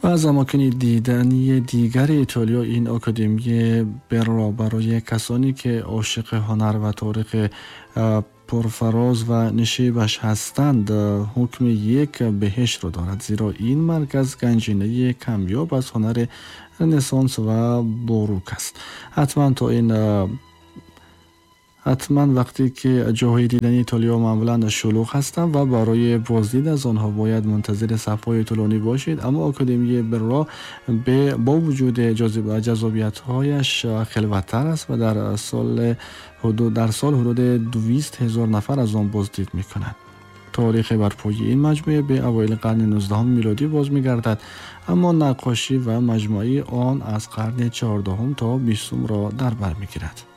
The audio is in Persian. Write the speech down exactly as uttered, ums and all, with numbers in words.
از اماکن دیدنی دیگر ایتالیا این آکادمی برا برای کسانی که عاشق هنر و تاریخ پرفراز و نشیبش هستند حکم یک بهشت رو دارد، زیرا این مرکز گنجینه کمیاب از هنر رنسانس و باروک است. حتما تا این حتما وقتی که جاهای دیدنی ایتالیا معمولا شلوغ هستند و برای بازدید از آنها باید منتظر صف‌های طولانی باشید، اما آکادمی برا به با وجود جذابیت‌هایش خلوت‌تر است و در سال حدود در سال حدود دویست هزار نفر از آن بازدید می‌کنند. تاریخ برپایی این مجموعه به اوایل قرن نوزدهم میلادی باز می‌گردد، اما نقاشی و مجموعه آن از قرن چهاردهم تا بیستم را در بر می‌گیرد.